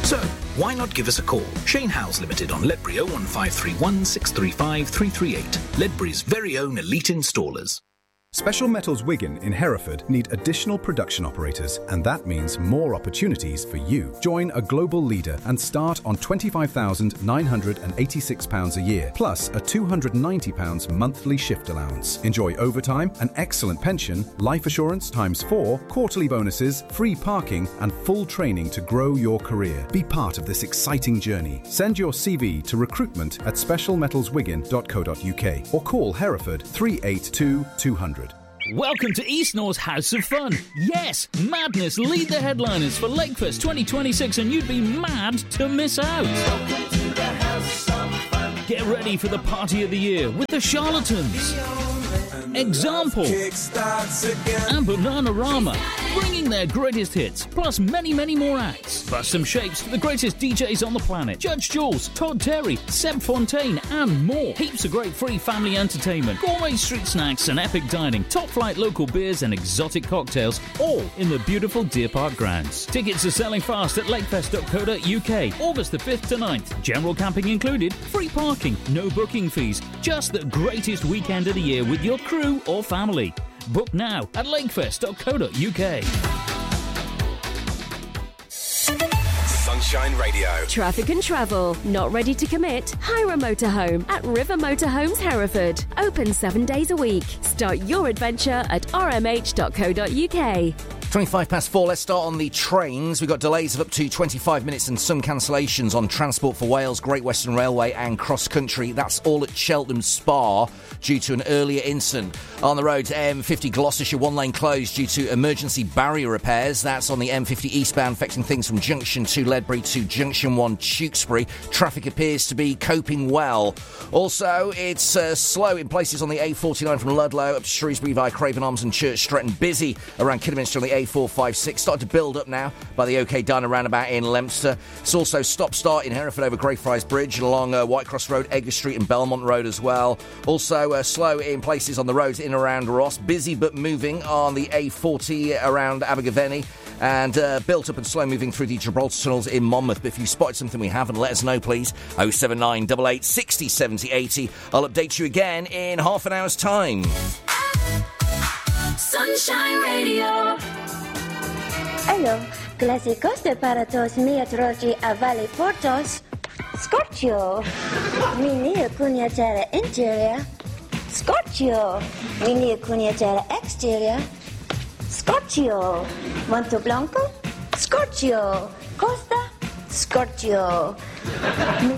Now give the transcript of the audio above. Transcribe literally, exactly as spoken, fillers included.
So, why not give us a call? Shane Howes Limited on Ledbury oh one five three one, six three five, three three eight. Ledbury's very own elite installers. Special Metals Wigan in Hereford need additional production operators, and that means more opportunities for you. Join a global leader and start on twenty-five thousand nine hundred eighty-six pounds a year, plus a two hundred ninety pounds monthly shift allowance. Enjoy overtime, an excellent pension, life assurance times four, quarterly bonuses, free parking, and full training to grow your career. Be part of this exciting journey. Send your C V to recruitment at special metals wigan dot co dot uk or call Hereford three eight two, two hundred. Welcome to East North's House of Fun. Yes, Madness lead the headliners for Lakefest twenty twenty-six, and you'd be mad to miss out. Welcome to the House of Fun. Get ready for the party of the year with the Charlatans, Example, and Bananarama, bringing their greatest hits, plus many, many more acts. Plus some shapes for the greatest D Js on the planet. Judge Jules, Todd Terry, Seb Fontaine, and more. Heaps of great free family entertainment, gourmet street snacks and epic dining, top-flight local beers and exotic cocktails, all in the beautiful Deer Park grounds. Tickets are selling fast at lakefest dot co dot uk. August the fifth to ninth. General camping included, free parking, no booking fees. Just the greatest weekend of the year with your crew or family. Book now at lakefest dot co dot uk. Sunshine Radio. Traffic and travel. Not ready to commit? Hire a motorhome at River Motorhomes Hereford. Open seven days a week. Start your adventure at r m h dot co dot uk. twenty-five past four, let's start on the trains. We've got delays of up to twenty-five minutes and some cancellations on Transport for Wales, Great Western Railway and Cross Country. That's all at Cheltenham Spa due to an earlier incident. On the road, M fifty Gloucestershire, one lane closed due to emergency barrier repairs. That's on the M fifty eastbound, affecting things from Junction two Ledbury to Junction one Tewkesbury. Traffic appears to be coping well. Also, it's uh, slow in places on the A forty-nine from Ludlow up to Shrewsbury via Craven Arms and Church Stretton. Busy around Kidderminster on the A four fifty-six. Started to build up now by the OK Diner roundabout in Leominster. It's also stop-start in Hereford over Greyfriars Bridge and along uh, Whitecross Road, Edgar Street and Belmont Road as well. Also uh, slow in places on the roads in and around Ross. Busy but moving on the A forty around Abergavenny. And uh, built up and slow moving through the Gibraltar tunnels in Monmouth. But if you spotted something we haven't, let us know, please. oh seven nine eight eight, six oh, seven oh, eight oh. I'll update you again in half an hour's time. Sunshine Radio. Hello, clásicos para todos miembros a Valley Portos. Scorchio. Mini cunhatera interior. Scorchio. Mini cunhatera exterior. Scorchio. Monte Blanco. Scorchio. Costa. Scorchio.